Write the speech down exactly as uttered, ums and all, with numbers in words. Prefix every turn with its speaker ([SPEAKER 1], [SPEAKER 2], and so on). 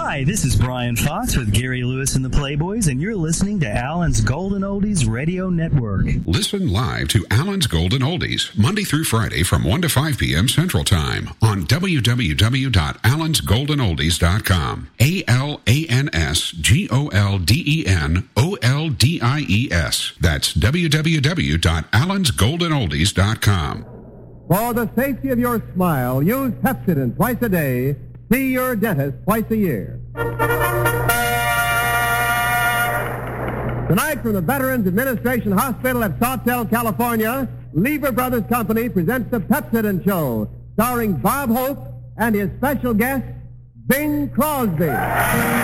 [SPEAKER 1] Hi, this is Brian Fox with Gary Lewis and the Playboys, and you're listening to Allen's Golden Oldies Radio Network.
[SPEAKER 2] Listen live to Allen's Golden Oldies, Monday through Friday from one to five p.m. Central Time on w w w dot allens golden oldies dot com. A L A N S G O L D E N O L D I E S. That's w w w dot allens golden oldies dot com.
[SPEAKER 3] For the safety of your smile, use Pepsodent twice a day. See your dentist twice a year. Tonight from the Veterans Administration Hospital at Sawtell, California, Lever Brothers Company presents the Pepsodent Show, starring Bob Hope and his special guest, Bing Crosby.